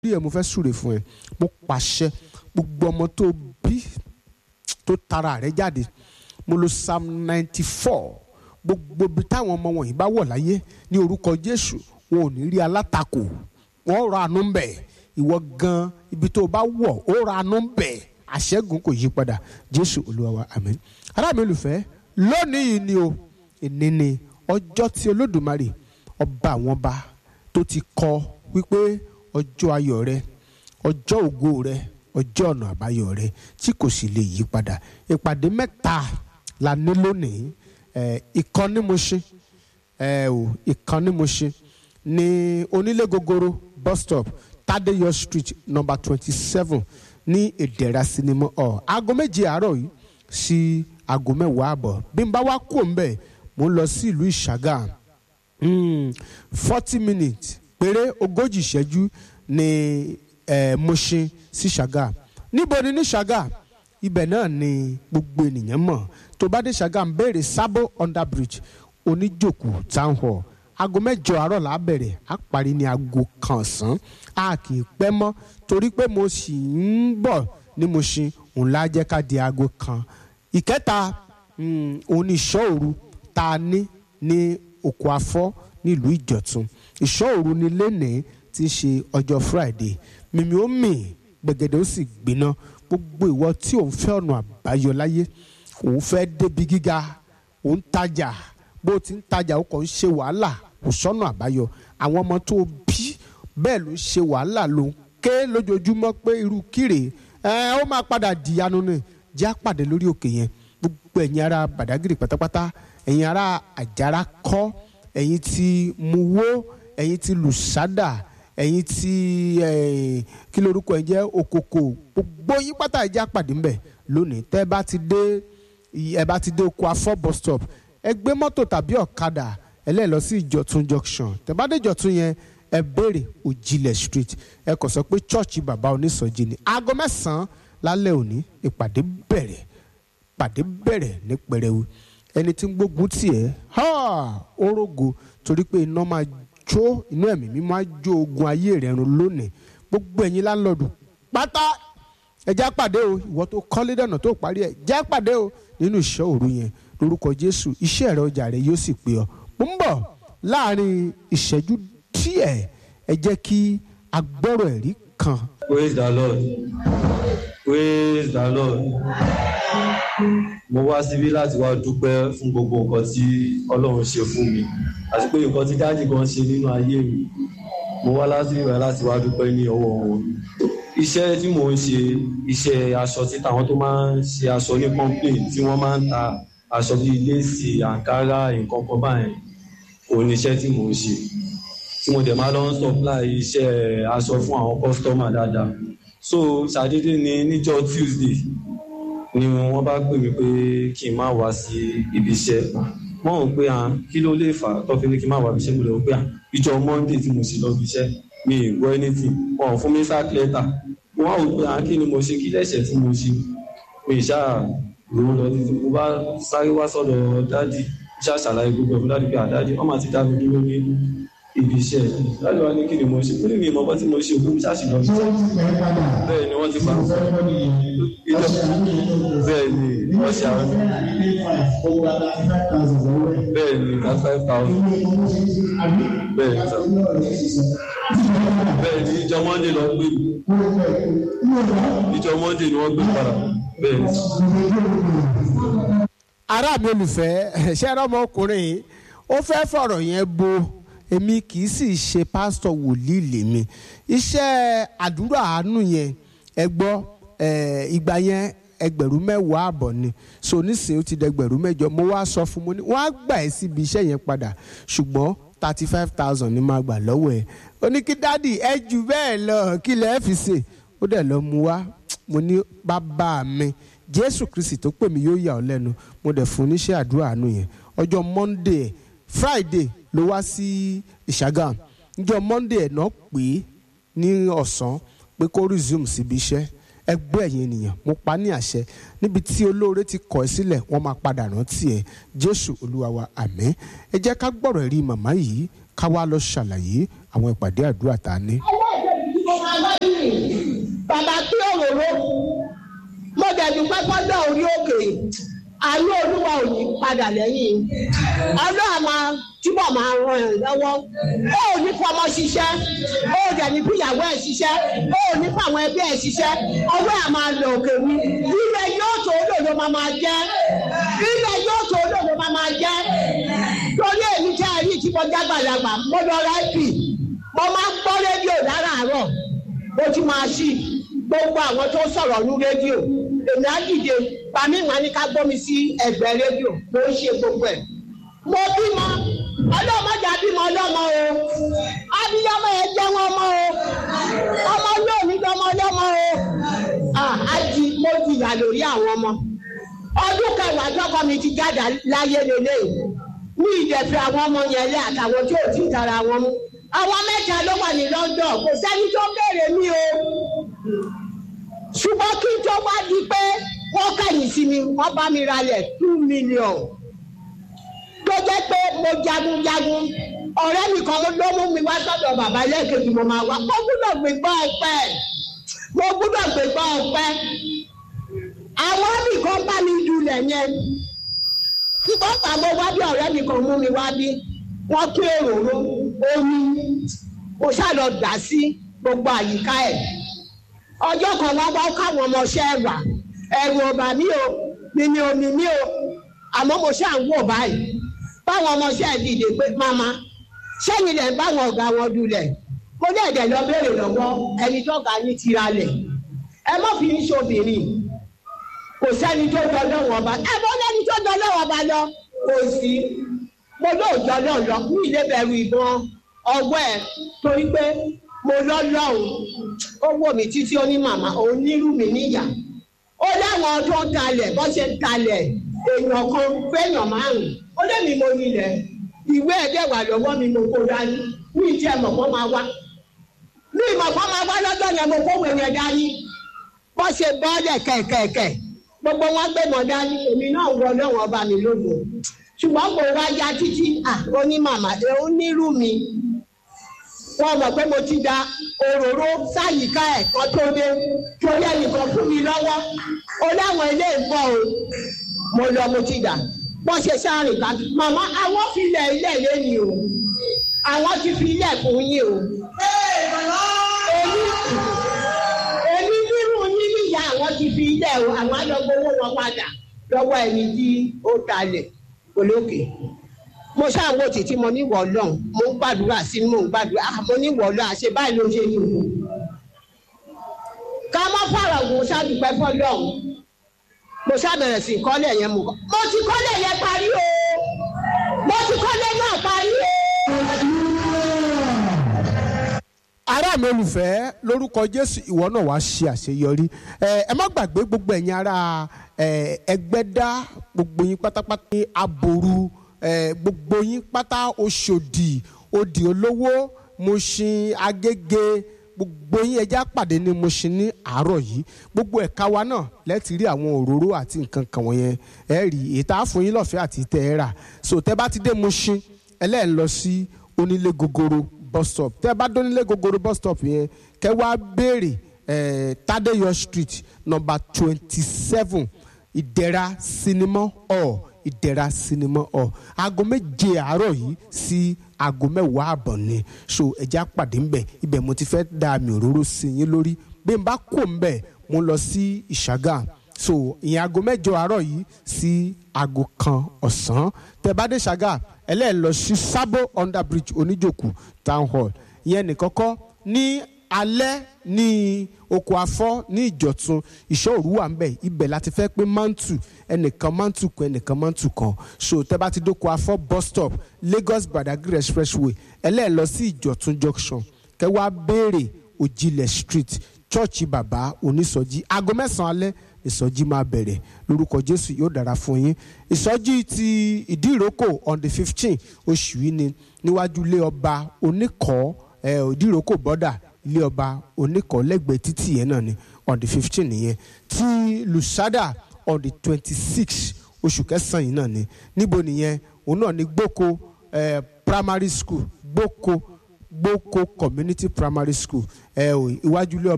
ẹ̀ mo fẹ́ súre fún ẹ, mo pàṣẹ gbogbo ọmọ tó bí tó tara rẹ̀ jáde, mo lo Psalm 94 gbogbo bí táwọn ọmọ wọ̀nyí bá wọ̀ láyé ní orúkọ Jésù wọn ò ní rí alátakò, wọn ra àánú ń bẹ̀. Ìwọ gan ibi tó bá wọ̀ ó ra àánú ń bẹ̀. Àṣẹ́gun kò yí padà. Jésù Olúwa wa, àmín. Ará mi olùfẹ́, lónìí yìí ni o, ìní ni ọjọ́ tí Olódùmarè ọba àwọn ọba tó ti kọ wípé ọjọ́ ayọ̀ rẹ, ọjọ́ ògo rẹ, ọjọ́ ọ̀nà àbáyọ rẹ tí kò sì lè yí padà. Ìpàdé mẹ́ta la ní lónìí. Ìkan ní Mushin, ìkan ní Mushin ní Onílé Gogoro bus stop, Tadeyo Street number 27 ní Ìdẹ̀ra Cinema Hall. Aago 7 àárọ̀ yìí sí aago 10 àbọ̀. Bí n bá wá kúrò ńbẹ̀, mo ń lọ sí ìlú Ìṣàgà. 40 minutes péré, 40 ìṣẹ́jú ní Mushin sí Ṣàgà. Níbo ni ní Ṣàgà? Ibẹ̀ náà ni gbogbo ènìyàn mọ̀. Tó bá dé Ṣàgà ń béèrè Sabo under bridge Oníjòkó town hall. Aago 7 àárọ̀ là á bẹ̀rẹ̀, á parí ní aago 1 ọ̀sán. A kì í pẹ́ mọ́ torí pé mo sì ń bọ̀ ní Mushin, òun lá jẹ́ ká di aago 1. Ìkẹta òun ni ìṣọ́ òru tá a ní Oko Afọ́ nílùú Ìjọ̀tún. Ìṣọ́ òru ni lénìí tí í ṣe ọjọ́ Friday. Mímí ó mì, gbẹ̀gẹ̀dẹ̀ ó sì gbiná. Gbogbo ìwọ tí òun fẹ́ ọ̀nà àbáyọ láyé, òun fẹ́ débi gíga, òun tajà, bó ti ń tajà ó kàn ń ṣe wàhálà, kò sọ́nà àbáyọ. Àwọn ọmọ tó bí bẹ́ẹ̀ ló ń ṣe wàhálà, ló ń ké lójoojúmọ́ pé irú kíre ó máa padà dìyanu ni. Jẹ́ àpàdé lórí òkè yẹn. Gbogbo ẹ̀yin ará Bàdágìrì pátápátá, ẹ̀yin ará Àjàrà kọ́, ẹ̀yin tí Muwó, ẹ̀yin tí Lùsádà, ẹ̀yin tí kí lorúkọ ẹ̀ jẹ́ Òkòkò, gbogbo yín pátá ẹ̀jẹ̀ àpàdé ńbẹ̀ lónìí. Tẹ́ ẹ bá ti dé Oko Afọ́ bus stop, ẹ gbé mọ́tò tàbí ọ̀kadà ẹ lè lọ sí Ìjọ̀tún junction. Tẹ́ bá dé Ìjọ̀tún yẹn, ẹ béèrè Òjìlẹ̀ street, ẹ kàn sọ pé chọ́ọ̀chì bàbá Onísọjí ni. Aago 9 lálẹ́ òní ìpàdé bẹ̀rẹ̀ ní pẹrẹwu. Ẹni tí ń gbógun tiẹ̀ orógo torí pé iná máa jó, inú ẹ̀mí mi máa jó ogun ayé rẹ̀ run lónìí. Gbogbo ẹ̀yin láńlọ́ọ̀dù pátá ẹ jẹ́ àpàdé o. Ìwọ tó kọ́lé dọ̀nà tó parí ẹ̀, jẹ́ àpàdé o nínú ìṣọ́ òru yẹn lórúkọ Jésù. Iṣẹ́ rẹ, ọjà rẹ yóò sì pé ọ. Mo ń bọ̀ láàrin ìṣẹ́jú díẹ̀, ẹ jẹ́ kí agbọ́rọ̀ ẹ̀rí kan. Praise the Lord. Praise the Lord. Mo wá síbí láti wá dúpẹ́ fún gbogbo nǹkan tí Ọlọ́run ṣe fún mi àti pé nǹkan tí dáàdì gan ṣe nínú ayé mi. Mo wá láti wá dúpẹ́ ní ọwọ́ wọn. Iṣẹ́ tí mò ń ṣe, iṣẹ́ aṣọ títa, àwọn tó máa ń ṣe aṣọ ní complain tí wọ́n máa ń ta aṣọ bíi léèsì, àǹkárá, nǹkan kan báyìí. Òun ni iṣẹ́ tí mò ń ṣe. Tí mo dẹ̀ máa lọ supply iṣẹ́ aṣọ fún àwọn customer dáadáa. So ṣàdédé ni níjọ́ Tuesday ni wọ́n bá pè mí pé kí n má wá sí ibi iṣẹ́. Wọ́n rò pé kí ló lè fà á tó fi ní kí n má wá ibi iṣẹ́. Mo lè rò pé ìjọ Monday tí mo sì lọ ibi iṣẹ́ mi ì gbọ́ anything. Wọ́n fún mi sack letter. Mo wá rò pé kí ni mo ṣe, kí lẹ́sẹ̀ tí mo ṣe. Mi ì ṣáà rò ó lọ títí. Mo bá sáré wá sọ́dọ̀ dádì, ṣáà ṣàlàyé gbogbo ẹ̀fọ́ dádì pé dádì wọ́n máa ti dá mi dúró ní ibi iṣẹ́. Dádì wá ní kí ni mo ṣe. Ó ní mi ìmọ̀ bọ́ tí mo ṣe, òkú mi ṣáàṣì lọ sí. Bẹ́ẹ̀ ni wọ́n ti pa. Bẹ́ẹ̀ ni wọ́n ṣe àwọn. Bẹ́ẹ̀ ni 5,000. Bẹ́ẹ̀ ni sá. Bẹ́ẹ̀ ni ìjọ Monday lọ gbé mi. Ìjọ Monday ni wọ́n gbé padà. Bẹ́ẹ̀ ni sá. Ará mi olùfẹ́, ṣé ẹ̀rọ ọmọkùnrin yìí ó fẹ́ fọ̀rọ̀ yẹn bo èmi kì í sì ṣe pásítọ̀ wòlíì lèmi. Iṣẹ́ àdúrà àánú yẹn ẹ gbọ́ ìgbà yẹn 10,000 àbọ̀ ni. So nísìnyí ó ti di 8,000. Mo wá sọ fún mo ní wọ́n á gbà ẹ́ síbi iṣẹ́ yẹn padà ṣùgbọ́n 35,000 ni máa gbà lọ́wọ́ ẹ̀. Ó ní kí dádì ẹ jù bẹ́ẹ̀ lọ, kí lẹ́ẹ̀ fi ṣe. Ó dẹ̀ lọ mú wá. Mo ní bàbá mi Jésù Kristi tó pè mí yóò yà ọ́ lẹ́nu. Mo dẹ̀ fún níṣẹ́ àdúrà àánú yẹn. Ọjọ́ Monday, Friday ló wá sí Ìṣàgà. Ọjọ́ Monday ẹ̀ náà pé ní ọ̀sán pé kó resume síbi iṣẹ́. Ẹgbẹ́ ẹ̀yin ènìyàn, mo pa ní àṣẹ níbi tí olóore ti kọ̀ ẹ́ sílẹ̀ wọ́n máa padà rántí ẹ̀. Jésù Olúwa wa, àmín. Ẹ jẹ́ ká gbọ́rọ̀ ẹ̀rí màmá yìí ká wá lọ ṣàlàyé àwọn ìpàdé àdúrà tá a ní. bàbá tí òróró mo dẹ̀dùn pé fọ́dọ̀ orí òkè àánú olúwa ò ní padà lẹ́yìn ọlọ́run máa túbọ̀ máa ràn ẹ́ lọ́wọ́ ó ò ní fọmọ ṣiṣẹ́ ó ò dẹ̀ ní fìyàwó ẹ̀ ṣiṣẹ́ ó ò ní fàwọn ẹbí ẹ̀ ṣiṣẹ́ ọwọ́ ẹ̀ máa lọ òkè mi ilẹ̀ yóò tó olóòdó máa jẹ́ ilẹ̀ yóò tó olóòdó máa jẹ́ torí èmi tẹ́ ẹ rí tí mo jágbàlagbà mo lọ rẹ́pì mo máa ń gbọ́ rédíò láràárọ̀ mo ti máa ṣí gbogbo àwọn tó sọ̀rọ̀ ní rédíò èmi á dìde pàmí ìwà ní ká gbọ́ mi sí ẹgbẹ́ rédíò mo ń ṣe gbogbo ẹ̀ mo bímọ ọlọ́mọdé abímọ ọlọ́mọ o abiyamọ ẹ jẹ́ wọn mọ́ o ọmọ yóò ní ọmọ ọlọ́mọ o àti mo jìyà lórí àwọn ọmọ ọdún kẹwàá tọkọ mi ti jáde láyé lélẹ̀ ní ìdẹ̀fẹ̀ àwọn ọmọ yẹn lé àtàwọn tí ò tí ì tara wọn mú àwọn mẹ́ta ló wà ní London kò sẹ́ni tó béèrè mi o ṣùgbọ́n kí n tó wá di pé wọ́n kẹ̀yìn sí mi wọ́n bá mi ralẹ̀ 2 million tó jẹ́ pé mo jagunjagun ọ̀rẹ́ mi kan ló mú mi wá sọ́dọ̀ bàbá lẹ́ẹ̀kejì mo máa wá mo gbúdọ̀ gbégbá ọpẹ́ àwọn nìkan bá mi dulẹ̀ yẹn ṣùgbọ́n pàmò wá bí ọ̀rẹ́ mi kan mú mi wá bí wọ́n kí òróró omi mo ṣàlọ dà sí gbogbo àyíká ẹ̀ ọjọ́ kan wọ́n wá káwọn ọmọọṣẹ́ wà ẹ̀rù ọ̀bà mi ò mímí omi mi ò àmọ́ mo ṣáà ń wò báyìí báwọn ọmọọṣẹ́ dìde pé mama sẹ́yìn lẹ̀ ń báwọn ọ̀gá wọn dulẹ̀ mo ní ẹ̀dẹ̀ lọ béèrè lọ́wọ́ ẹni tó ga ní tiralẹ̀ ẹ má fi ń ṣobìnrin kò sẹ́ni tó jọ lọ́wọ́ ọba ẹ mọ́ lẹ́ni tó jọ lọ́wọ́ ọba lọ kò sí mo lóòjọ́ náà lọ ní ilé bẹ̀rù ìbọn ọwọ́ ẹ̀ torí pé mo lọ́lọ́run ó wò mí títí ó ní màmá òun nírú mi níyà ó láwọn tó ń talẹ̀ bó ṣe ń talẹ̀ èèyàn kan fẹ́yàn márùn-ún ó lé mi mo nílẹ̀ ìwé ẹ̀dẹ̀ wà lọ́wọ́ mi mo kó dání ní ìdí ẹ̀mọ̀ kan máa wá ní ìmọ̀ kan máa wá lọ́jọ́ yẹn mo kó wẹ̀rẹ̀ dání bó ṣe bọ́ọ̀lẹ̀ kẹ̀kẹ̀kẹ̀ gbogbo wọn gbé mọ̀ dání èmi náà wọ lọ́wọ́ ọba mi lógo ṣùgbọ́n kò wá ya títí ó ní màmá ó nírú mi wọ́n mọ̀ pé mo ti da òróró sáyìíká ẹ̀ kan tó dé torí ẹnìkan fún mi lọ́wọ́ ó láwọn ilé ìbọn o mo lọ mo ti dà wọ́n ṣe sáàrìn ká màmá àwọn fi ilẹ̀ ilẹ̀ lẹ́yìn o àwọn ti fi ilẹ̀ fún yín o èmi nírú yín níyà àwọn ti fi ilẹ̀ o àwọn àlọ́gbowó wọn padà lọ́wọ́ ẹni tí ó talẹ̀ olókè mo ṣàwọ títí mo ní wọlọ́n mo ń gbàdúrà sí mo ń gbàdúrà mo ní wọlọ́n àṣẹ báyìí ló ṣe ní òun ká má fàràgùn ṣàdùpẹ́ fọlọ́hún mo ṣàbẹ̀rẹ̀ sí kọ́lẹ̀ yẹn mo ti kọ́lẹ̀ yẹn parí o mo ti kọ́lẹ̀ náà parí o. ará mi olùfẹ́ lórúkọ Jésù ìwọ náà wàá ṣe àṣeyọrí ẹ má gbàgbé gbogbo ẹ̀yin ará Ẹgbẹ́dá gbogbo yín pátápátá ní Aboru gbogbo yín pátá Òṣòdì Òdì Olówó Mùṣín Agége gbogbo yín ẹjẹ́ àpàdé ní Mùṣín ní àárọ̀ yìí gbogbo ẹ̀ka wa náà lẹ́tì rí àwọn òróró àti nǹkan kan wọ̀nyẹn ẹ rí ètò àfún yín lọ́fẹ̀ẹ́ àti tẹ́ ẹ rà so tẹ́ bá ti dé Mùṣín ẹlẹ́ẹ̀ lọ sí Onílé Gogoro bus stop tẹ́ bá dónílé Gogoro bus stop yẹn kẹ́ wá béèrè Tadeyo Street number 27 Ìdẹ̀ra Cinema Hall Ìdẹ̀ra Cinema Hall aago 7 àárọ̀ yìí sí aago 10 àbọ̀ ni so ẹ̀jẹ̀ àpàdé ńbẹ̀ ibẹ̀ mo ti fẹ́ da àmì òróró sí yín lórí bí n bá kó ńbẹ̀ mo lọ sí Ìṣàgà so ìyẹn aago 7 àárọ̀ yìí sí aago 1 ọ̀sán tẹ́ bá dé Ìṣàgà ẹlẹ́ẹ̀ lọ sí Sabo under bridge Oníjòkù town hall ìyẹn nìkọ́kọ́ ní alẹ́ ní oko afọ́ ní Ìjọ̀tún ìṣọ́ òru wà ńbẹ̀ ibẹ̀ láti fẹ́ pé mantu ẹnìkan mantu kan ẹnìkan mantu kan so tẹ́ bá ti dóko afọ́ bus stop Lagos Badagry expressway ẹlẹ́ẹ̀ lọ sí Ìjọ̀tún junction kẹ́ wá béèrè Òjìlẹ̀ street chọ́ọ̀chì bàbá Onísọjí aago 9 alẹ́ ìsọjí máa bẹ̀rẹ̀ lórúkọ Jésù yóò dára fún yín ìsọjí ti Ìdíròkò on the 15 oṣù yìí ni níwájú ilé ọba Oníkọ̀ọ́ Ìdíròkò bọ́dà ilé ọba Oníkọ̀ọ́ lẹ́gbẹ̀ẹ́ títì yẹn náà ni on the 15 nìyẹn tí Lusada on the 26 oṣù kẹsàn-án yìí náà ni níbo nìyẹn òun náà ni Gboko primary school Gboko community primary school iwájú ilé ọba.